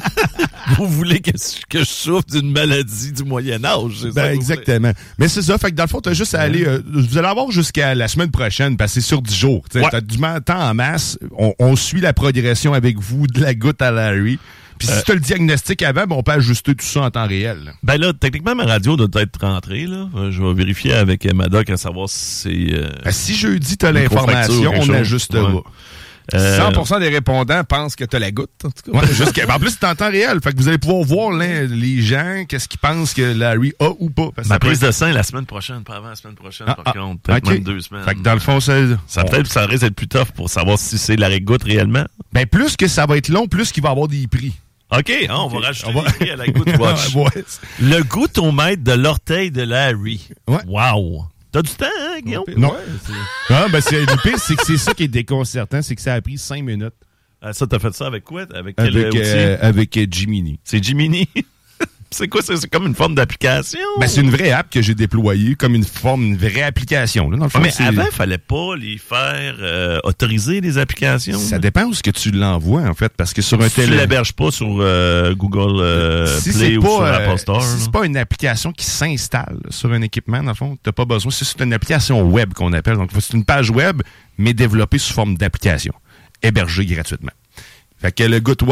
A: Vous voulez que, que je souffre d'une maladie du Moyen-Âge, c'est
C: ben,
A: ça?
C: Exactement. Mais c'est ça. Fait que dans le fond, t'as juste à aller... Euh, vous allez avoir jusqu'à la semaine prochaine, parce que c'est sur dix jours. Ouais. T'as du temps en masse. On, on suit la progression avec vous de la goutte à Larry. Puis si euh, tu as le diagnostic avant, ben on peut ajuster tout ça en temps réel. Là.
A: Ben là, techniquement, ma radio doit être rentrée. Là. Je vais vérifier avec Madoc à savoir si c'est... Euh,
C: ben, si jeudi, tu as l'information, on ajustera. Ouais.
B: Euh, cent pour cent des répondants pensent que t'as la goutte, en tout cas.
C: Ouais, jusqu'à, en plus, c'est en temps réel. Fait que vous allez pouvoir voir les, les gens, qu'est-ce qu'ils pensent que Larry a ou pas.
A: Parce Ma prise peut... de sang la semaine prochaine, pas avant la semaine prochaine, ah, par ah, contre. Peut-être okay. même deux semaines.
C: Fait que dans le fond, c'est...
A: Ça
C: bon.
A: peut-être, ça risque d'être plus tough pour savoir si c'est Larry goutte réellement.
C: Ben, plus que ça va être long, plus qu'il va y avoir des prix.
A: OK, hein, on okay. va rajouter on va... des prix à la goutte watch. Ouais. Le goutomètre de l'orteil de Larry.
C: Ouais.
A: Wow! T'as du temps, hein, Guillaume?
C: Non. Ouais, c'est... Ah, ben, c'est, le pire, c'est que c'est ça qui est déconcertant, c'est que ça a pris cinq minutes.
A: Ah, ça, t'as fait ça avec quoi? Avec quel
C: avec,
A: outil?
C: Euh, avec euh, Jiminy.
A: C'est Jiminy? C'est quoi? C'est, c'est comme une forme d'application?
C: Ben, c'est une vraie app que j'ai déployée comme une forme, une vraie application. Là, dans le fond,
A: mais
C: c'est...
A: avant, il fallait pas les faire euh, autoriser, les applications.
C: Ça dépend où ce que tu l'envoies, en fait, parce que sur un
A: si télé... tu l'héberges pas sur euh, Google euh, si Play ou pas, sur Apple Store.
C: Si
A: là.
C: C'est pas une application qui s'installe sur un équipement, dans le fond, t'as pas besoin. C'est, c'est une application web qu'on appelle. Donc, c'est une page web, mais développée sous forme d'application, hébergée gratuitement. Fait que le GoodWatch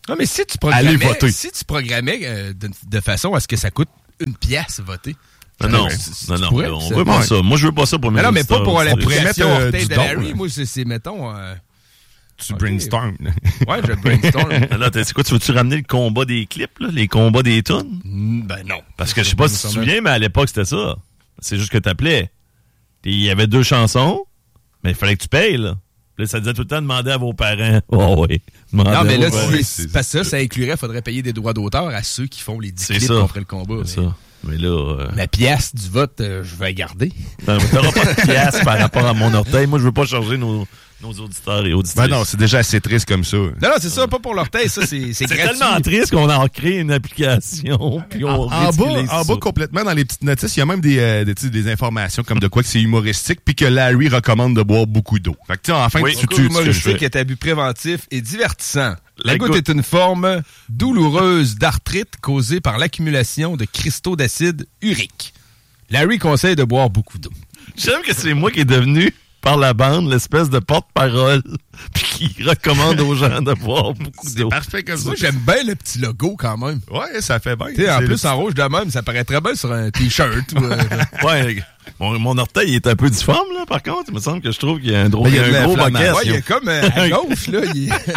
B: Non, mais si tu programmais, si tu programmais euh, de, de façon à ce que ça coûte une pièce voter.
A: Non, non, non, non, pourrais, on veut pas ça. Moi, je veux pas ça pour mes
B: Non, mais pas pour l'application
C: euh,
B: orteil de Larry. Moi, c'est, c'est mettons... Euh,
C: tu okay. brainstorm.
B: Ouais, je brainstorm.
A: Là, c'est quoi, tu veux-tu ramener le combat des clips, là, les combats des tunes?
B: Ben non.
A: Parce que je sais pas si tu te souviens, mais à l'époque, c'était ça. C'est juste que t'appelais. Il y avait deux chansons, mais il fallait que tu payes, là. Là, ça disait tout le temps demander à vos parents. Oh oui.
B: Non, mais là, c'est, c'est parce que ça, ça inclurait, il faudrait payer des droits d'auteur à ceux qui font les dix clips qu'on ferait le combat.
A: C'est mais... ça. Mais là. Euh...
B: La pièce du vote, euh, je vais garder.
A: Non, mais t'auras pas de pièce par rapport à mon orteil. Moi, je veux pas charger nos, nos auditeurs et auditrices.
C: Ben non, c'est déjà assez triste comme ça.
B: Non, non, c'est ça, pas pour l'orteil. Ça, c'est, c'est, c'est gratuit.
A: Tellement triste qu'on a créé une application. Puis on
C: en, en bas, en bas, complètement, dans les petites notices, il y a même des, euh, des, des informations comme de quoi que c'est humoristique puis que Larry recommande de boire beaucoup d'eau. Fait que, tu sais, enfin,
B: oui,
C: tu,
B: tu, tu, humoristique est à but préventif et divertissant. La, La goutte, goutte est une forme douloureuse d'arthrite causée par l'accumulation de cristaux d'acide urique. Larry conseille de boire beaucoup d'eau.
A: J'aime que c'est moi qui est devenu, par la bande, l'espèce de porte-parole puis qui recommande aux gens de boire beaucoup
C: c'est
A: d'eau.
C: Parfait comme ça.
B: Moi, j'aime bien le petit logo quand même.
C: Ouais, ça fait bien.
B: T'sais, en plus, le... en rouge de même, ça paraît très bien sur un T-shirt. ou, euh...
A: ouais, mon, mon orteil il est un peu difforme, là, par contre. Il me semble que je trouve qu'il y a un, drôle, il y a un gros bucket.
B: Ouais, il y a comme euh, à gauche, là. Il...
A: il y a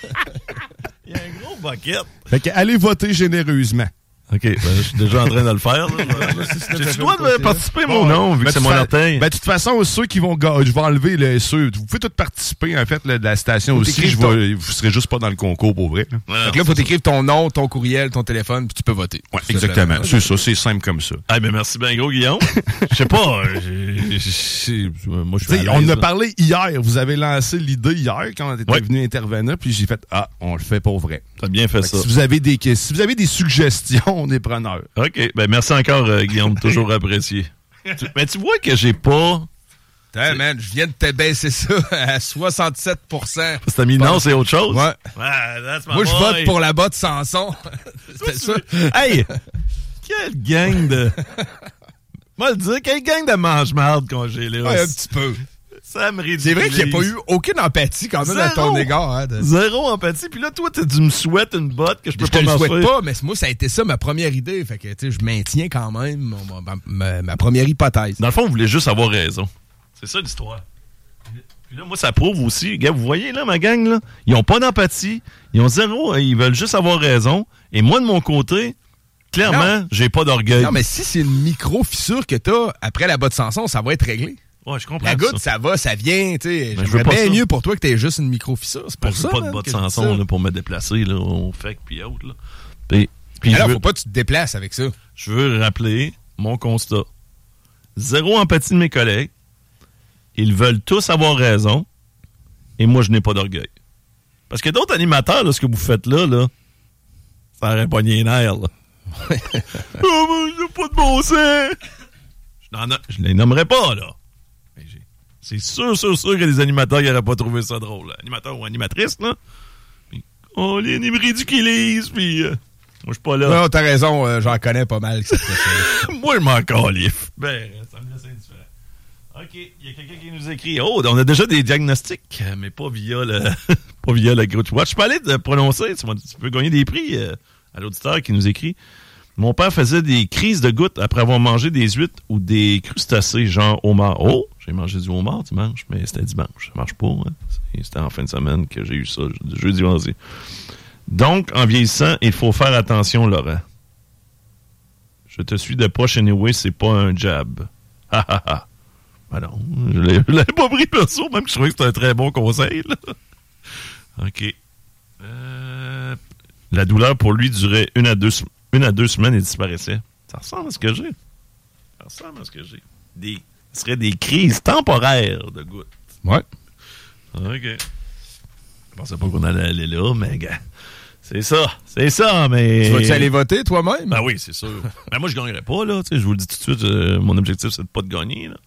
A: un gros bucket.
C: Fait que allez voter généreusement.
A: OK, ben, je suis déjà en train de le faire. Tu dois de participer, mon nom, vu ben, que c'est mon orteil.
C: Ben, de toute façon, ceux qui vont... Je vais enlever les ceux... Vous pouvez tous participer, en fait, là, de la station faut aussi. Je ton... vais, vous serez juste pas dans le concours, pour vrai. Là.
B: Ouais, fait que là, faut t'écrire ton nom, ton courriel, ton téléphone, puis tu peux voter.
C: Ouais, exactement. C'est ça, c'est simple comme ça.
A: Ah, ben merci bien gros, Guillaume. Je sais pas, j'ai, j'ai, moi, je suis
C: On en a parlé hier. Vous avez lancé l'idée hier, quand on était ouais. venu intervenir, puis j'ai fait, ah, on le fait pour vrai.
A: T'as bien fait, fait ça.
C: Si vous avez des, si vous avez des suggestions, on est preneurs.
A: OK. Ben, merci encore, euh, Guillaume. Toujours apprécié. tu, mais tu vois que j'ai pas...
B: Hey, man, je viens de te baisser ça à soixante-sept pour cent.
A: Parce que t'as mis non, c'est autre chose?
B: Ouais.
A: ouais
B: Moi, je vote pour la botte Samson. C'était ça.
A: Hey! Quelle gang de... Moi, le dire, quelle gang de mange-marde qu'on j'ai là.
B: Ouais, un petit peu.
A: Ça me ridiculise.
B: C'est vrai qu'il n'y a pas eu aucune empathie quand même Zéro. à ton égard. Hein, de...
A: Zéro empathie. Puis là, toi, tu me souhaites une botte que je peux je pas marcher.
B: Je te le souhaite pas, mais moi, ça a été ça ma première idée. Fait que, tu sais, je maintiens quand même ma, ma, ma première hypothèse.
A: Dans le fond, vous voulez juste avoir raison. C'est ça l'histoire. Puis là, moi, ça prouve aussi. Gars, vous voyez, là, ma gang, là, ils ont pas d'empathie. Ils ont zéro. Ils veulent juste avoir raison. Et moi, de mon côté... Clairement, non. j'ai pas d'orgueil.
B: Non, mais si c'est une micro-fissure que t'as après la botte Samson, ça va être réglé.
A: Ouais, je comprends.
B: La goutte, ça, ça va, ça vient, tu sais. J'aimerais bien mieux pour toi que t'aies juste une micro-fissure. C'est pour
A: ben,
B: ça.
A: Je veux pas de botte Samson là, pour me déplacer là, au F E C puis autres. Là. Puis, puis
B: alors,
A: veux,
B: faut pas que tu te déplaces avec ça.
A: Je veux rappeler mon constat. Zéro empathie de mes collègues. Ils veulent tous avoir raison. Et moi, je n'ai pas d'orgueil. Parce que d'autres animateurs, là, ce que vous faites là, là, ça aurait pogné les nerfs, là. Oh, mais j'ai pas de bon sens! Je, a, je les nommerai pas, là. Mais j'ai, c'est sûr, sûr, sûr que les animateurs n'auraient pas trouvé ça drôle. Là. Animateurs ou animatrices, là. Puis, oh, les ils me ridiculisent, puis... Euh, moi, je suis pas là.
B: Non, t'as raison, euh, j'en connais pas mal.
A: Moi, je m'en califfe. Ben, ça me laisse indifférent. OK, il y a quelqu'un qui nous écrit. Oh, on a déjà des diagnostics, mais pas via le pas via le Grouch Watch. Je peux aller te prononcer. Tu, tu peux gagner des prix euh, à l'auditeur qui nous écrit. Mon père faisait des crises de gouttes après avoir mangé des huîtres ou des crustacés, genre homard. Oh, j'ai mangé du homard dimanche, mais c'était dimanche. Ça marche pas. Hein? C'était en fin de semaine que j'ai eu ça, jeudi, vendredi. Donc, en vieillissant, il faut faire attention, Laurent. Je te suis de proche anyway, c'est pas un jab. Ha ha ha. Ben non, je l'ai, je l'avais pas pris perso, même que je trouvais que c'était un très bon conseil. Là. OK. Euh, la douleur pour lui durait une à deux, une à deux semaines et disparaissait. Ça ressemble à ce que j'ai. Ça ressemble à ce que j'ai. Des, ce serait des crises temporaires de gouttes.
B: Ouais.
A: OK. Je pensais pas qu'on allait aller là, mais gars, c'est ça. C'est ça, mais...
B: Tu vas-tu aller voter toi-même?
A: Ben oui, c'est sûr. Ben moi, je gagnerais pas, là. Je vous le dis tout de suite, euh, mon objectif, c'est de pas de gagner, là.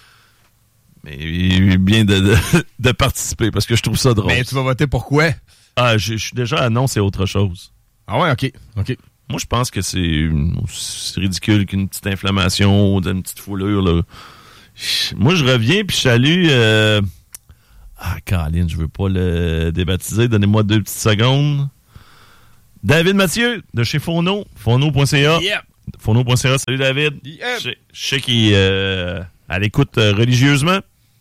A: Mais bien de, de, de participer, parce que je trouve ça drôle.
B: Mais tu vas voter pour quoi?
A: Ah, je, je suis déjà à non, c'est autre chose.
B: Ah ouais, OK. OK.
A: Moi, je pense que c'est, c'est ridicule qu'une petite inflammation ou une petite foulure, là. Moi, je reviens, puis je salue... Euh... Ah, Caroline, je veux pas le débaptiser. Donnez-moi deux petites secondes. David Mathieu, de chez Fourneau, fourneau point c a.
B: Yep.
A: fourneau point c a, salut David.
B: Yep.
A: Je, je sais qu'il euh, à l'écoute euh, religieusement.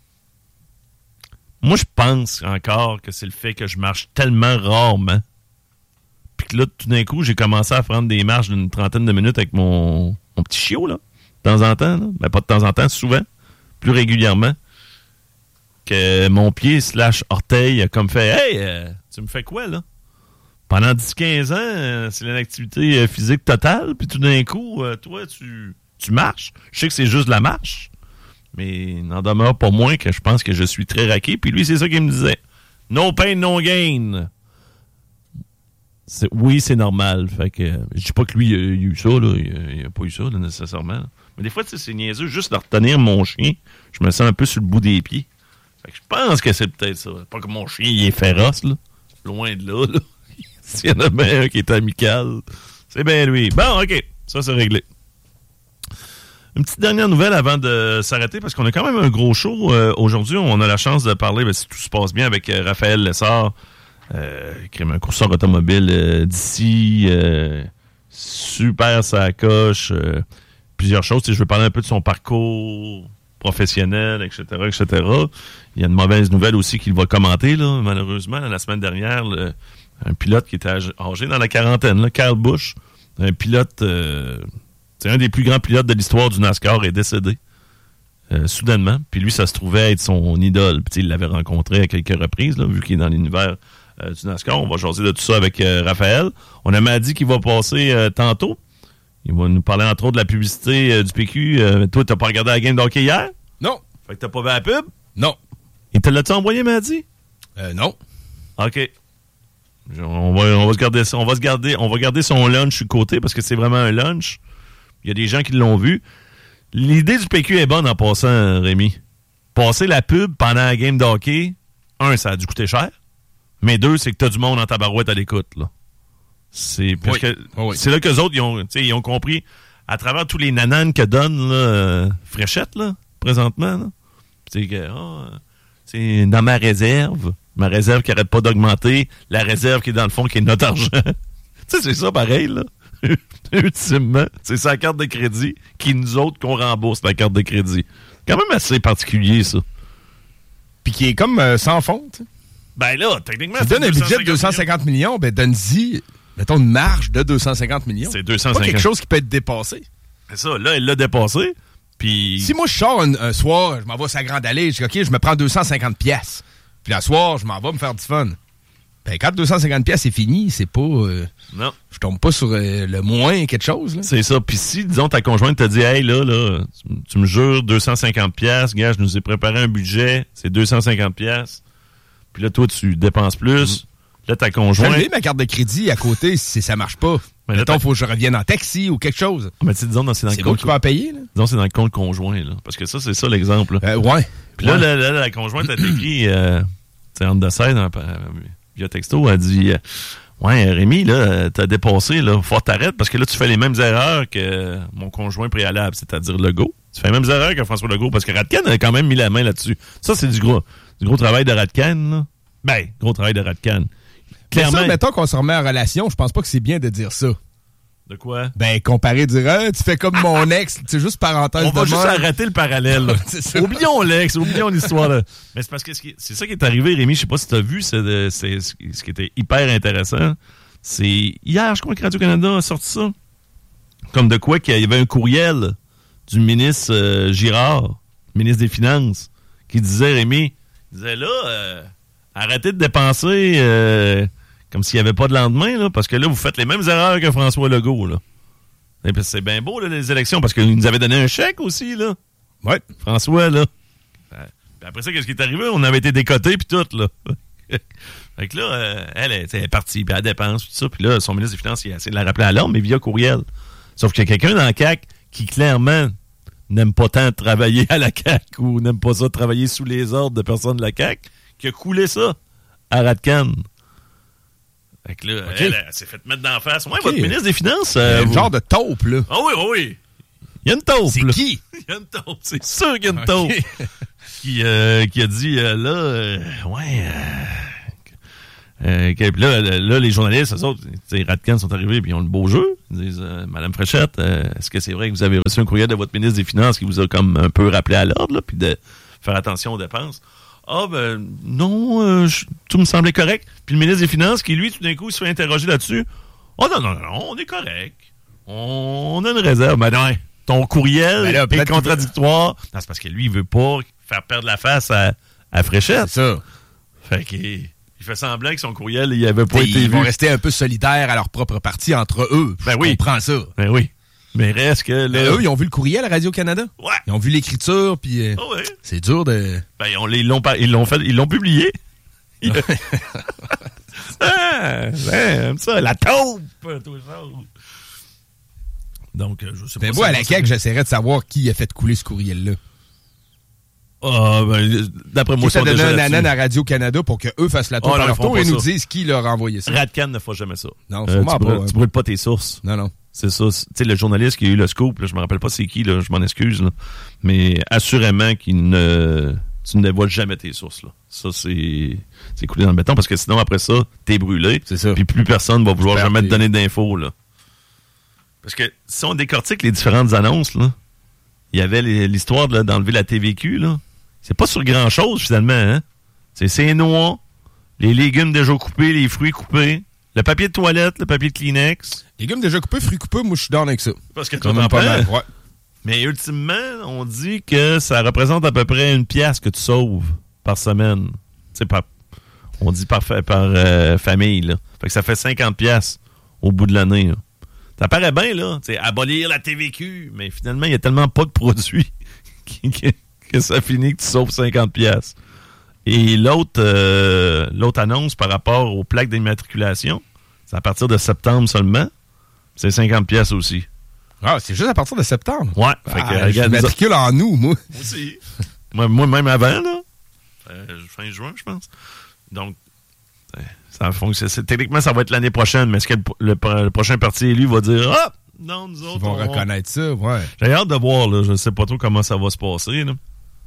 A: Moi, je pense encore que c'est le fait que je marche tellement rarement. Puis que là, tout d'un coup, j'ai commencé à prendre des marches d'une trentaine de minutes avec mon, mon petit chiot, là. De temps en temps, là. Ben, pas de temps en temps, souvent. Plus régulièrement. Que mon pied slash orteil a comme fait « Hey, euh, tu me fais quoi, là? » Pendant dix à quinze ans, euh, c'est une activité euh, physique totale. Puis tout d'un coup, euh, toi, tu, tu marches. Je sais que c'est juste de la marche. Mais il n'en demeure pas moins que je pense que je suis très raqué. Puis lui, c'est ça qu'il me disait. « No pain, no gain. » C'est, oui, c'est normal. Fait que je dis pas que lui, il a, il a eu ça, là. Il n'a pas eu ça, là, nécessairement. Là. Mais des fois, tu sais, c'est niaiseux. Juste de retenir mon chien, je me sens un peu sur le bout des pieds. Fait que je pense que c'est peut-être ça. Pas que mon chien, il est féroce, là. Loin de là, là. S'il y en a bien un qui est amical, c'est bien lui. Bon, OK. Ça, c'est réglé. Une petite dernière nouvelle avant de s'arrêter, parce qu'on a quand même un gros show. Euh, aujourd'hui, on a la chance de parler, ben, si tout se passe bien, avec euh, Raphaël Lessard, euh, qui est un courseur automobile euh, d'ici. Euh, super sacoche. Euh, plusieurs choses. Tu sais, je veux parler un peu de son parcours professionnel, et cetera, et cetera. Il y a une mauvaise nouvelle aussi qu'il va commenter, là, malheureusement. La semaine dernière, le, un pilote qui était âgé dans la quarantaine, là, Kyle Busch, un pilote, euh, c'est un des plus grands pilotes de l'histoire du NASCAR, est décédé euh, soudainement. Puis lui, ça se trouvait être son idole. Puis il l'avait rencontré à quelques reprises, là, vu qu'il est dans l'univers euh, du NASCAR. On va jaser de tout ça avec euh, Raphaël. On a m'a dit qu'il va passer euh, tantôt. Il va nous parler entre autres de la publicité euh, du P Q. Euh, toi, t'as pas regardé la game d'hockey hier?
B: Non.
A: Fait que t'as pas vu la pub?
B: Non.
A: Et te l'as-tu envoyé, Madi?
B: Euh, non.
A: OK. On va, on va se garder ça. On va se garder, on va garder son lunch sur le côté parce que c'est vraiment un lunch. Il y a des gens qui l'ont vu. L'idée du P Q est bonne en passant, Rémi. Passer la pub pendant la game d'hockey, un, ça a dû coûter cher. Mais deux, c'est que t'as du monde en tabarouette à l'écoute, là. C'est parce
B: oui.
A: que
B: oh oui.
A: c'est là qu'eux autres, ils ont, ils ont compris, à travers tous les nananes que donne là, euh, Fréchette, là, présentement, là. C'est que, oh, c'est dans ma réserve, ma réserve qui arrête pas d'augmenter, la réserve qui est dans le fond, qui est notre argent. Tu sais, c'est ça pareil, là. Ultimement, c'est sa carte de crédit qui nous autres qu'on rembourse la carte de crédit. Quand même assez particulier, ça.
B: Puis qui est comme euh, sans fond, tu sais.
A: Ben là, techniquement,
B: tu donnes un budget de deux cent cinquante millions, ben donne-y, mettons, une marge de deux cent cinquante millions.
A: C'est deux cent cinquante.
B: Pas quelque chose qui peut être dépassé.
A: C'est ça, là, elle l'a dépassé. Puis
B: si moi, je sors un, un soir, je m'en vais sur la Grande Allée, je dis, OK, je me prends deux cent cinquante piastres. Puis la soir, je m'en vais me faire du fun. Ben, quand deux cent cinquante piastres, c'est fini, c'est pas... Euh,
A: non.
B: Je tombe pas sur euh, le moins quelque chose, là.
A: C'est ça. Puis si, disons, ta conjointe t'a dit, hey, là, là, tu, tu me jures deux cent cinquante piastres, gars, je nous ai préparé un budget, c'est deux cent cinquante piastres. Puis là, toi, tu dépenses plus. Mmh. Là, ta conjointe...
B: J'ai ma carte de crédit à côté si ça marche pas. Mais mettons, il faut que je revienne en taxi ou quelque chose.
A: Ah, mais tu sais, disons, c'est dans le
B: c'est
A: compte...
B: qui va payer, là?
A: Disons, c'est dans le compte conjoint, là. Parce que ça, c'est ça l'exemple.
B: Euh, ouais.
A: Puis
B: ouais.
A: là, là, là, la conjointe a écrit, euh, tu sais, entre de scène, hein, via texto, elle dit, euh, ouais, Rémi, là, t'as dépassé, là, faut que t'arrêtes parce que là, tu fais les mêmes erreurs que mon conjoint préalable, c'est-à-dire Legault. Tu fais les mêmes erreurs que François Legault parce que Radcan a quand même mis la main là-dessus. Ça, c'est du gros, du gros travail de Radcan, là. Ben, gros travail de Radcan.
B: Clairement. Ça, mettons qu'on se remet en relation, je pense pas que c'est bien de dire ça.
A: De quoi?
B: Ben, comparer, dire, ah, tu fais comme mon ex, c'est juste parenthèse
A: on
B: de
A: va juste
B: mort.
A: arrêter le parallèle. Oublions l'ex, oublions l'histoire. Là. Mais c'est parce que c'est ça qui est arrivé, Rémi, je sais pas si tu as vu, c'est, c'est ce qui était hyper intéressant. C'est hier, je crois que Radio-Canada a sorti ça. Comme de quoi qu'il y avait un courriel du ministre euh, Girard, ministre des Finances, qui disait, Rémi, il disait là, euh, arrêtez de dépenser euh, comme s'il n'y avait pas de lendemain, là, parce que là, vous faites les mêmes erreurs que François Legault, là. Et puis, c'est bien beau, là, les élections, parce qu'il nous avait donné un chèque aussi, là.
B: Ouais.
A: François, là. Puis après ça, qu'est-ce qui est arrivé? On avait été décotés, puis tout, là. Fait que là, euh, elle, elle, elle est partie, puis elle dépense, tout ça. Puis là, son ministre des Finances, il a essayé de la rappeler à l'ordre, mais via courriel. Sauf qu'il y a quelqu'un dans la C A Q qui, clairement, n'aime pas tant travailler à la C A Q ou n'aime pas ça travailler sous les ordres de personnes de la C A Q, qui a coulé ça à Radcan. Fait que là, okay. elle, elle, elle s'est fait mettre d'en face. Ouais, okay. Votre ministre des Finances...
B: Euh, un
A: vous...
B: genre de taupe, là.
A: Ah oui, oui, oui. Il y a une taupe,
B: c'est
A: là.
B: Qui?
A: Il y a une taupe, c'est sûr qu'il y a une taupe. Okay. qui, euh, qui a dit, euh, là, euh, ouais... Euh, Euh, là, là, les journalistes, eux autres, Radcan sont arrivés puis ils ont le beau jeu. Ils disent, euh, Madame Fréchette, euh, est-ce que c'est vrai que vous avez reçu un courriel de votre ministre des Finances qui vous a comme un peu rappelé à l'ordre, là, puis de faire attention aux dépenses? Ah, ben, non, euh, je, tout me semblait correct. Puis le ministre des Finances, qui lui, tout d'un coup, se fait interroger là-dessus. Oh, non, non, non, on est correct. On, on a une réserve. Ben non, ton courriel ben là, est contradictoire. Non, c'est parce que lui, il veut pas faire perdre la face à, à Fréchette.
B: C'est ça.
A: Fait qu'il il fait semblant que son courriel, il avait pas été
B: ils
A: vu.
B: vont rester un peu solidaires à leur propre parti entre eux.
A: Ben
B: je
A: oui.
B: comprends ça.
A: Ben oui. Mais reste que là...
B: Ben eux, ils ont vu le courriel à Radio-Canada.
A: Ouais.
B: Ils ont vu l'écriture, puis euh,
A: oh ouais.
B: c'est dur de...
A: Ben, ils, ont, ils, l'ont, ils l'ont fait, ils l'ont publié. ah, ben, ça, la taupe! Tout ça. Donc, je sais pas...
B: Ben moi, à la C A Q, j'essaierais de savoir qui a fait couler ce courriel-là.
A: Ah, ben, d'après moi,
B: ça donne un anan à Radio-Canada pour qu'eux fassent la tour oh, par leur tour et nous disent qui leur a envoyé ça.
A: Radcan ne fera jamais ça.
B: Non, euh,
A: tu, brûles, hein. tu brûles pas tes sources.
B: Non, non.
A: C'est ça. Tu sais, le journaliste qui a eu le scoop, là, je me rappelle pas c'est qui, là, je m'en excuse, là, mais assurément qu'il ne... Tu ne dévoiles jamais tes sources, là. Ça, c'est... C'est coulé dans le béton, parce que sinon, après ça, t'es brûlé.
B: C'est ça.
A: Puis plus personne va vouloir jamais te donner d'infos, là. Parce que si on décortique les différentes annonces, là, il y avait l'histoire là, d'enlever la T V Q, là. C'est pas sur grand-chose, finalement, hein. C'est ces noix, les légumes déjà coupés, les fruits coupés, le papier de toilette, le papier de Kleenex.
B: Légumes déjà coupés, fruits coupés, moi, je suis down avec ça.
A: Parce que tu en pas mal. Ouais. Mais ultimement, on dit que ça représente à peu près une pièce que tu sauves par semaine. Tu sais, par, on dit par, par euh, famille, là. Fait que ça fait cinquante pièces au bout de l'année, là. Ça paraît bien, là. Tu sais, abolir la T V Q. Mais finalement, il y a tellement pas de produits que, que ça finit que tu sauves cinquante pièces. Et l'autre, euh, l'autre annonce par rapport aux plaques d'immatriculation, c'est à partir de septembre seulement. C'est cinquante pièces aussi.
B: Ah, c'est juste à partir de septembre?
A: Ouais.
B: Fait que, ah, regarde, je matricule en nous, moi.
A: Moi aussi. moi, moi, même avant, là. Euh, fin juin, je pense. Donc, ça fonctionne. C'est, techniquement, ça va être l'année prochaine, mais est-ce que le, le, le prochain parti élu va dire « Ah, non, nous autres,
B: Ils vont
A: on...
B: reconnaître ça, ouais.
A: J'ai hâte de voir, là. Je ne sais pas trop comment ça va se passer, là.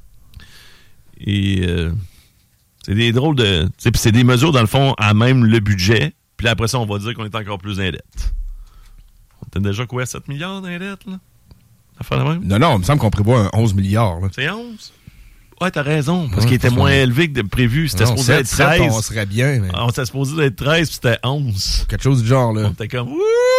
A: Et euh, c'est des drôles de... C'est des mesures, dans le fond, à même le budget. Puis là, après ça, on va dire qu'on est encore plus indette. On était déjà quoi, sept milliards d'indettes, là? Ça fait la même?
B: Non, non, il me semble qu'on prévoit un onze milliards, là.
A: C'est onze? Ouais, t'as raison, parce ouais, qu'il était moins élevé que de prévu. C'était non, supposé être treize.
B: On serait bien, mais...
A: On s'était supposé être treize, puis c'était onze.
B: Quelque chose du genre, là.
A: On était comme...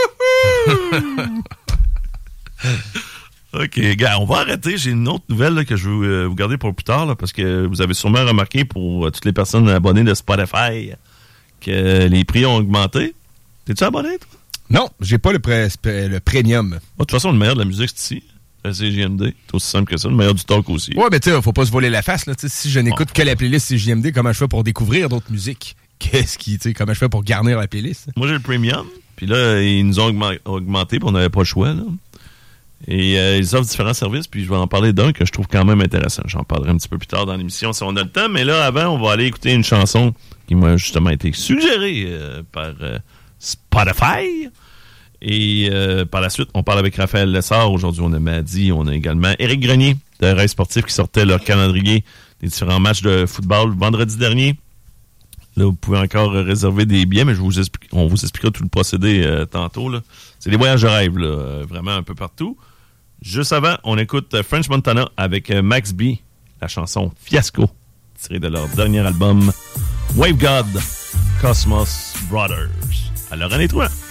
A: OK, gars, on va arrêter. J'ai une autre nouvelle là, que je veux euh, vous garder pour plus tard, là, parce que vous avez sûrement remarqué pour euh, toutes les personnes abonnées de Spotify que les prix ont augmenté. T'es-tu abonné, toi?
B: Non, j'ai pas le, pré- le premium.
A: Oh, de toute façon, le meilleur de la musique, c'est ici. La C J M D. C'est aussi simple que ça. Le meilleur du talk aussi.
B: Ouais, mais tu sais, faut pas se voler la face, là. T'sais, si je n'écoute oh. que la playlist C J M D, comment je fais pour découvrir d'autres musiques? Qu'est-ce qui, tu sais, comment je fais pour garnir la playlist?
A: Moi, j'ai le premium. Puis là, ils nous ont augmenté, puis on n'avait pas le choix, là. Et euh, ils offrent différents services, puis je vais en parler d'un que je trouve quand même intéressant. J'en parlerai un petit peu plus tard dans l'émission si on a le temps. Mais là, avant, on va aller écouter une chanson qui m'a justement été suggérée euh, par euh, Spotify. Et euh, par la suite, on parle avec Raphaël Lessard. Aujourd'hui, on a Madi, on a également Éric Grenier de Rail Sportif qui sortait leur calendrier des différents matchs de football vendredi dernier. Là, vous pouvez encore réserver des billets, mais je vous explique, on vous expliquera tout le procédé euh, tantôt. Là. C'est des voyages de rêve, là, euh, vraiment un peu partout. Juste avant, on écoute euh, French Montana avec euh, Max B, la chanson Fiasco, tirée de leur dernier album Wave God, Cosmos Brothers. Alors, on est trois.